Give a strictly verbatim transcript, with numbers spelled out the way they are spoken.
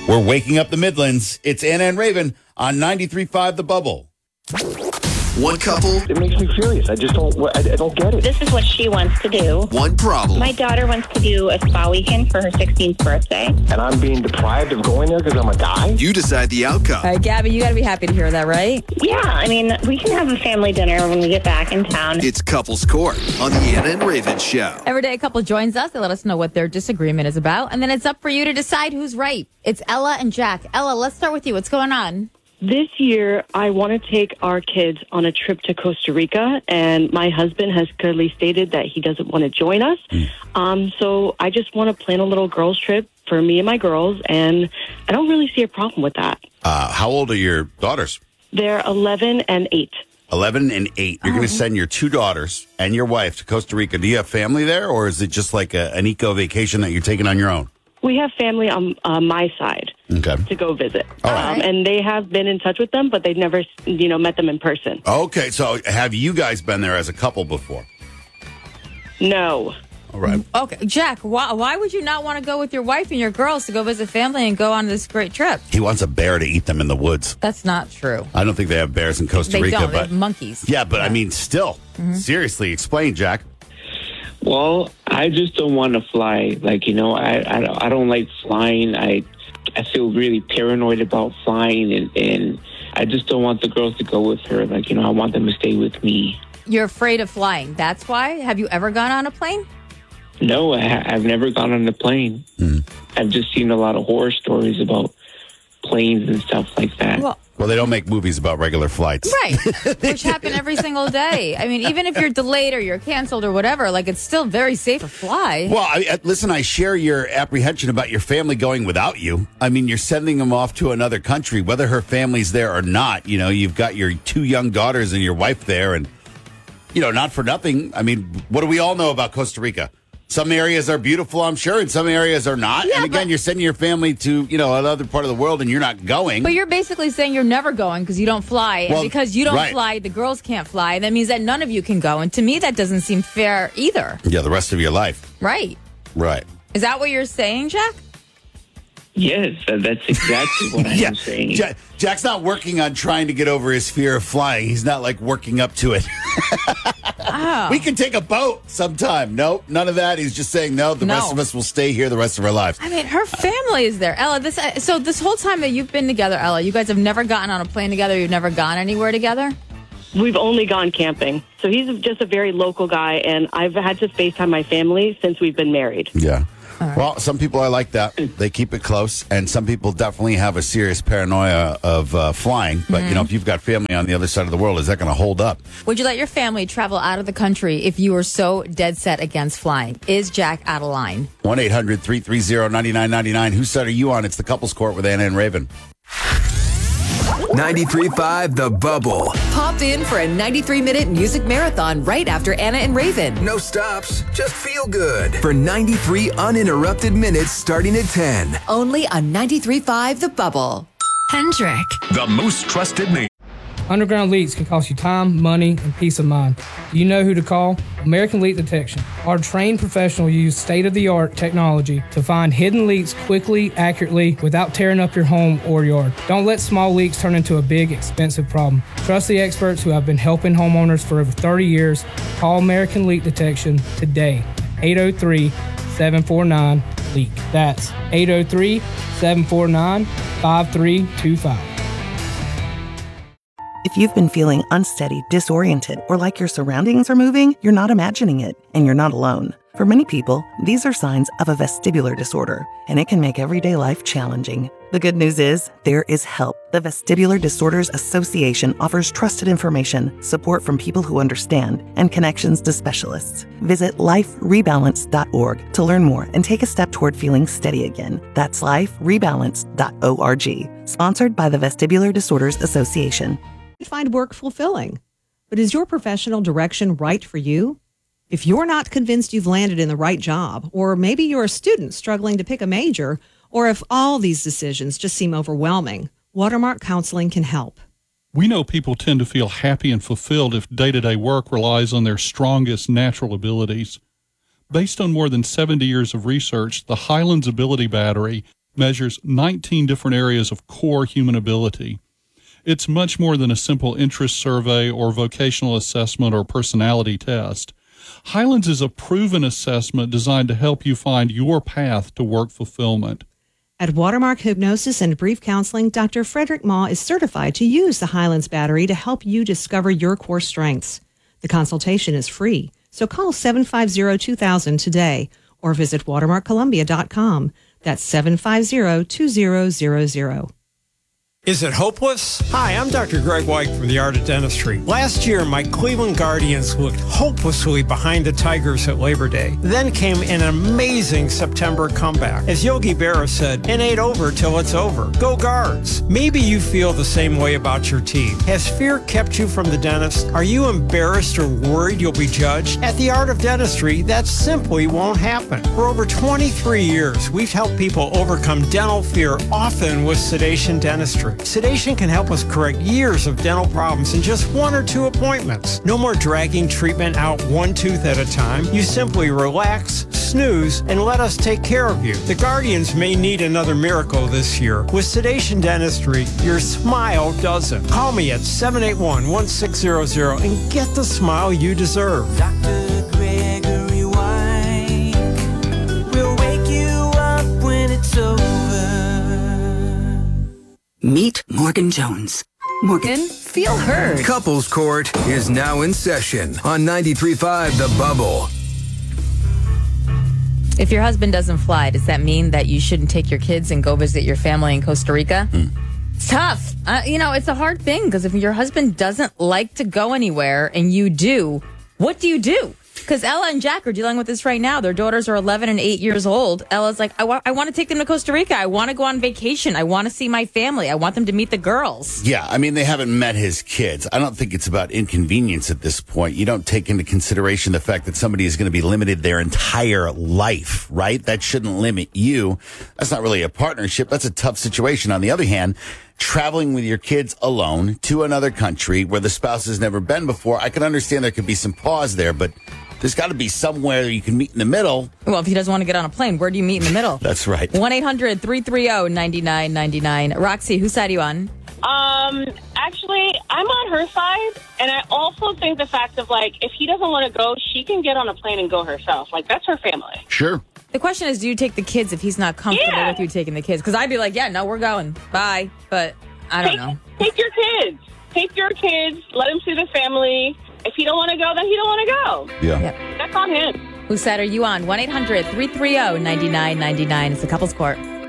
We're waking up the Midlands. It's Anna and Raven on ninety-three point five The Bubble. One couple. It makes me furious. I just don't, I, I don't get it. This is what she wants to do. One problem. My daughter wants to do a spa weekend for her sixteenth birthday. And I'm being deprived of going there because I'm a guy? You decide the outcome. All right, Gabby, you got to be happy to hear that, right? Yeah, I mean, we can have a family dinner when we get back in town. It's Couples Court on the Anna and Raven Show. Every day a couple joins us. They let us know what their disagreement is about. And then it's up for you to decide who's right. It's Ella and Jack. Ella, let's start with you. What's going on? This year, I want to take our kids on a trip to Costa Rica, and my husband has clearly stated that he doesn't want to join us. Mm. Um, so I just want to plan a little girls' trip for me and my girls, and I don't really see a problem with that. Uh, how old are your daughters? They're eleven and eight. eleven and eight. You're oh. going to send your two daughters and your wife to Costa Rica. Do you have family there, or is it just like a, an eco vacation that you're taking on your own? We have family on uh, my side okay. to go visit. All right. Um, and they have been in touch with them, but they've never, you know, met them in person. Okay, so have you guys been there as a couple before? No. All right. Okay, Jack, why, why would you not want to go with your wife and your girls to go visit family and go on this great trip? He wants a bear to eat them in the woods. That's not true. I don't think they have bears in Costa they Rica. Don't. But They have monkeys. Yeah, but yeah. I mean, still, mm-hmm. seriously, explain, Jack. Well, I just don't want to fly. Like, you know, I, I, I don't like flying. I I feel really paranoid about flying, and, and I just don't want the girls to go with her. Like, you know, I want them to stay with me. You're afraid of flying. That's why? Have you ever gone on a plane? No, I ha- I've never gone on a plane. Mm. I've just seen a lot of horror stories about planes and stuff like that. Well, Well, they don't make movies about regular flights. Right, which happen every single day. I mean, even if you're delayed or you're canceled or whatever, like, it's still very safe to fly. Well, I, listen, I share your apprehension about your family going without you. I mean, you're sending them off to another country, whether her family's there or not. You know, you've got your two young daughters and your wife there, and, you know, not for nothing. I mean, what do we all know about Costa Rica? Some areas are beautiful, I'm sure, and some areas are not. Yeah, and again, but, you're sending your family to, you know, another part of the world, and you're not going. But you're basically saying you're never going because you don't fly. Well, and because you don't right. fly, the girls can't fly. That means that none of you can go. And to me, that doesn't seem fair either. Yeah, the rest of your life. Right. Right. Is that what you're saying, Jack? Yes, that's exactly what I'm yeah. saying. Jack, Jack's not working on trying to get over his fear of flying. He's not, like, working up to it. Oh. We can take a boat sometime. Nope, none of that. He's just saying, no, the no. rest of us will stay here the rest of our lives. I mean, her family is there. Ella, this uh, so this whole time that you've been together, Ella, you guys have never gotten on a plane together? You've never gone anywhere together? We've only gone camping. So he's just a very local guy, and I've had to FaceTime my family since we've been married. Yeah. Right. Well, some people are like that. They keep it close, and some people definitely have a serious paranoia of uh, flying. But, mm-hmm. you know, if you've got family on the other side of the world, is that going to hold up? Would you let your family travel out of the country if you were so dead set against flying? Is Jack out of line? one eight hundred three three zero nine nine nine nine. Whose side are you on? It's the Couples Court with Anna and Raven. ninety-three point five The Bubble. Pop in for a ninety-three minute music marathon right after Anna and Raven. No stops, just feel good. For ninety-three uninterrupted minutes starting at ten. Only on ninety-three point five The Bubble. Hendrick. The most trusted name. Underground leaks can cost you time, money, and peace of mind. Do you know who to call? American Leak Detection. Our trained professionals use state-of-the-art technology to find hidden leaks quickly, accurately, without tearing up your home or yard. Don't let small leaks turn into a big, expensive problem. Trust the experts who have been helping homeowners for over thirty years. Call American Leak Detection today. eight oh three, seven four nine, LEAK. That's eight oh three, seven four nine, five three two five. If you've been feeling unsteady, disoriented, or like your surroundings are moving, you're not imagining it, and you're not alone. For many people, these are signs of a vestibular disorder, and it can make everyday life challenging. The good news is, there is help. The Vestibular Disorders Association offers trusted information, support from people who understand, and connections to specialists. Visit life rebalance dot org to learn more and take a step toward feeling steady again. That's life rebalance dot org. Sponsored by the Vestibular Disorders Association. Find work fulfilling. But is your professional direction right for you? If you're not convinced you've landed in the right job, or maybe you're a student struggling to pick a major, or if all these decisions just seem overwhelming, Watermark Counseling can help. We know people tend to feel happy and fulfilled if day-to-day work relies on their strongest natural abilities. Based on more than seventy years of research, the Highlands Ability Battery measures nineteen different areas of core human ability. It's much more than a simple interest survey or vocational assessment or personality test. Highlands is a proven assessment designed to help you find your path to work fulfillment. At Watermark Hypnosis and Brief Counseling, Doctor Frederick Ma is certified to use the Highlands Battery to help you discover your core strengths. The consultation is free, so call seven five zero, two thousand today or visit watermark columbia dot com. That's seven five zero, two zero zero zero. Is it hopeless? Hi, I'm Doctor Greg White from The Art of Dentistry. Last year, my Cleveland Guardians looked hopelessly behind the Tigers at Labor Day. Then came an amazing September comeback. As Yogi Berra said, it ain't over till it's over. Go Guards! Maybe you feel the same way about your teeth. Has fear kept you from the dentist? Are you embarrassed or worried you'll be judged? At The Art of Dentistry, that simply won't happen. For over twenty-three years, we've helped people overcome dental fear, often with sedation dentistry. Sedation can help us correct years of dental problems in just one or two appointments. No more dragging treatment out one tooth at a time. You simply relax, snooze, and let us take care of you. The Guardians may need another miracle this year. With sedation dentistry, your smile doesn't. Call me at seven eight one, one six zero zero and get the smile you deserve. Doctor Gregory White will wake you up when it's over. Meet Morgan Jones. Morgan, feel heard. Couples Court is now in session on ninety-three point five The Bubble. If your husband doesn't fly, does that mean that you shouldn't take your kids and go visit your family in Costa Rica? Mm. It's tough. Uh, you know, it's a hard thing because if your husband doesn't like to go anywhere and you do, what do you do? Because Ella and Jack are dealing with this right now. Their daughters are eleven and eight years old. Ella's like, I, wa- I want to take them to Costa Rica. I want to go on vacation. I want to see my family. I want them to meet the girls. Yeah, I mean, they haven't met his kids. I don't think it's about inconvenience at this point. You don't take into consideration the fact that somebody is going to be limited their entire life, right? That shouldn't limit you. That's not really a partnership. That's a tough situation. On the other hand, traveling with your kids alone to another country where the spouse has never been before, I can understand there could be some pause there, but there's got to be somewhere you can meet in the middle. Well, if he doesn't want to get on a plane, where do you meet in the middle? That's right. one eight hundred, three three zero, nine nine nine nine. Roxy, whose side are you on? Um, actually, I'm on her side, and I also think the fact of, like, if he doesn't want to go, she can get on a plane and go herself. Like, that's her family. Sure. The question is, do you take the kids if he's not comfortable Yeah. with you taking the kids? Because I'd be like, yeah, no, we're going. Bye. But I don't take, know. Take your kids. Take your kids. Let him see the family. If he don't want to go, then he don't want to go. Yeah. Yep. That's on him. Whose side are you on? one eight hundred, three three zero, nine nine nine nine. It's the Couples Court.